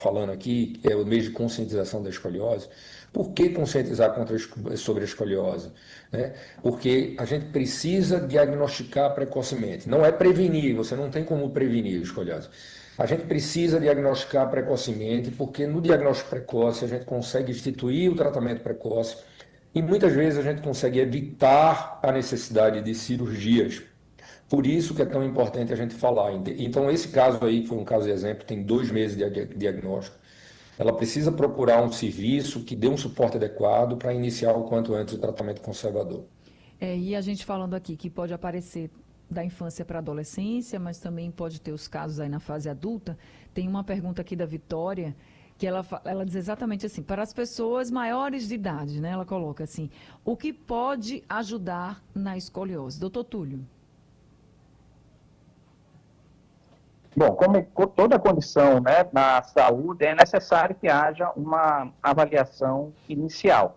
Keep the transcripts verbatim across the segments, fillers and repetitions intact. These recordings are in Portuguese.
falando aqui, é o mês de conscientização da escoliose. Por que conscientizar contra, sobre a escoliose? Né? Porque a gente precisa diagnosticar precocemente. Não é prevenir, você não tem como prevenir a escoliose. A gente precisa diagnosticar precocemente, porque no diagnóstico precoce a gente consegue instituir o tratamento precoce e muitas vezes a gente consegue evitar a necessidade de cirurgias. Por isso que é tão importante a gente falar. Então, esse caso aí foi um caso de exemplo, tem dois meses de diagnóstico. Ela precisa procurar um serviço que dê um suporte adequado para iniciar o quanto antes o tratamento conservador. É, e a gente falando aqui que pode aparecer da infância para a adolescência, mas também pode ter os casos aí na fase adulta. Tem uma pergunta aqui da Vitória, que ela, ela diz exatamente assim, para as pessoas maiores de idade, né? Ela coloca assim, o que pode ajudar na escoliose? Doutor Túlio. Bom, como toda condição, né, na saúde, é necessário que haja uma avaliação inicial.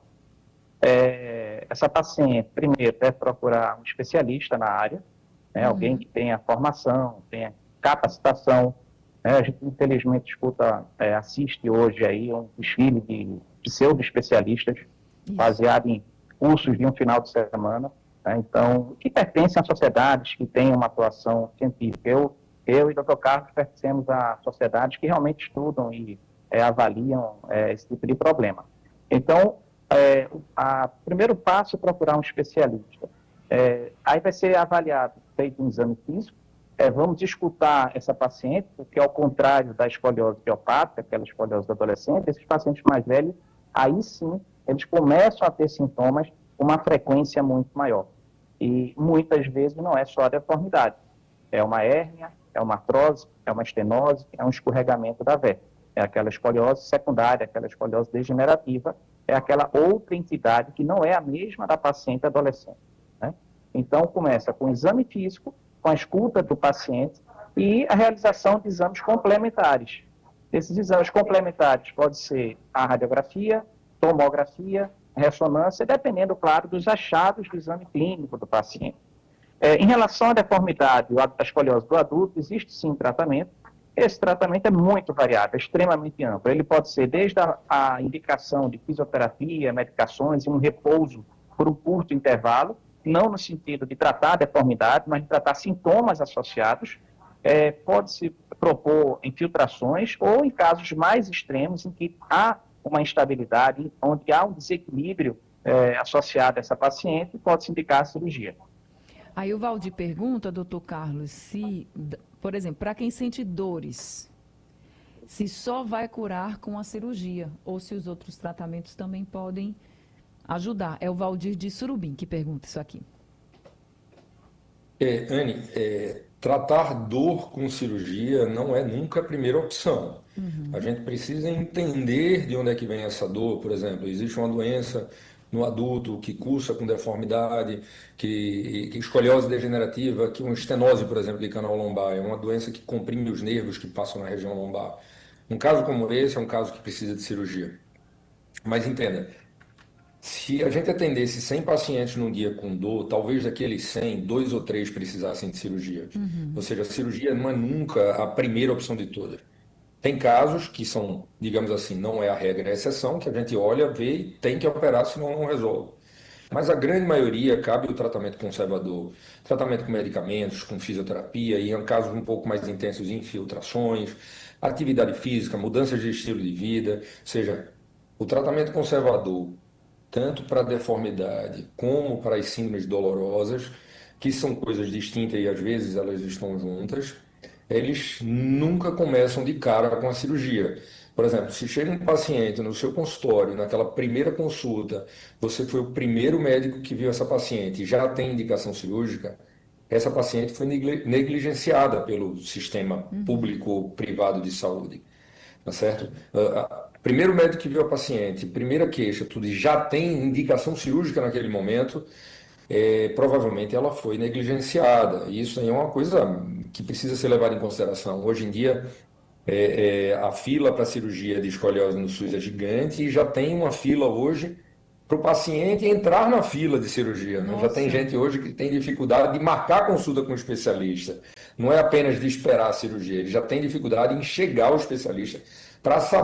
É, essa paciente, primeiro, deve procurar um especialista na área, né, uhum. alguém que tenha formação, tenha capacitação. Né, a gente, infelizmente, escuta, é, assiste hoje aí um desfile de pseudo-especialistas baseado em cursos de um final de semana, né, então, que pertencem a sociedades que têm uma atuação científica. Eu Eu e o doutor Carlos pertencemos a sociedades que realmente estudam e é, avaliam é, esse tipo de problema. Então, é, o primeiro passo é procurar um especialista. É, aí vai ser avaliado, feito um exame físico, é, vamos escutar essa paciente, porque ao contrário da escoliose idiopática, aquela escoliose do adolescente, esses pacientes mais velhos, aí sim, eles começam a ter sintomas com uma frequência muito maior. E muitas vezes não é só a deformidade, é uma hérnia, é uma artrose, é uma estenose, é um escorregamento da vértebra. É aquela escoliose secundária, aquela escoliose degenerativa, é aquela outra entidade que não é a mesma da paciente adolescente. Né? Então, começa com o exame físico, com a escuta do paciente e a realização de exames complementares. Esses exames complementares podem ser a radiografia, tomografia, ressonância, dependendo, claro, dos achados do exame clínico do paciente. É, em relação à deformidade, à escoliose do adulto, existe sim tratamento. Esse tratamento é muito variável, é extremamente amplo. Ele pode ser desde a, a indicação de fisioterapia, medicações e um repouso por um curto intervalo, não no sentido de tratar a deformidade, mas de tratar sintomas associados. É, pode-se propor infiltrações ou em casos mais extremos em que há uma instabilidade, onde há um desequilíbrio é, associado a essa paciente, pode-se indicar a cirurgia. Aí o Valdir pergunta, doutor Carlos, se, por exemplo, para quem sente dores, se só vai curar com a cirurgia ou se os outros tratamentos também podem ajudar. É o Valdir de Surubim que pergunta isso aqui. É, Anne, é, tratar dor com cirurgia não é nunca a primeira opção. Uhum. A gente precisa entender de onde é que vem essa dor. Por exemplo, existe uma doença no adulto que cursa com deformidade, que, que escoliose degenerativa, que uma estenose, por exemplo, de canal lombar, é uma doença que comprime os nervos que passam na região lombar. Um caso como esse é um caso que precisa de cirurgia. Mas entenda, se a gente atendesse cem pacientes num dia com dor, talvez daqueles cem, dois ou três precisassem de cirurgia. Uhum. Ou seja, a cirurgia não é nunca a primeira opção de todas. Tem casos que são, digamos assim, não é a regra, é a exceção, que a gente olha, vê e tem que operar, senão não resolve. Mas a grande maioria cabe o tratamento conservador, tratamento com medicamentos, com fisioterapia, e em casos um pouco mais intensos, infiltrações, atividade física, mudanças de estilo de vida. Ou seja, o tratamento conservador, tanto para a deformidade como para as síndromes dolorosas, que são coisas distintas e às vezes elas estão juntas, eles nunca começam de cara com a cirurgia. Por exemplo, se chega um paciente no seu consultório, naquela primeira consulta, você foi o primeiro médico que viu essa paciente e já tem indicação cirúrgica, essa paciente foi negligenciada pelo sistema público-privado de saúde. Tá certo? Primeiro médico que viu a paciente, primeira queixa, tudo, e já tem indicação cirúrgica naquele momento, é, provavelmente ela foi negligenciada. E isso aí é uma coisa que precisa ser levada em consideração. Hoje em dia, é, é, a fila para cirurgia de escoliose no SUS é gigante e já tem uma fila hoje para o paciente entrar na fila de cirurgia. Né? Já tem gente hoje que tem dificuldade de marcar consulta com o especialista. Não é apenas de esperar a cirurgia, ele já tem dificuldade em chegar ao especialista para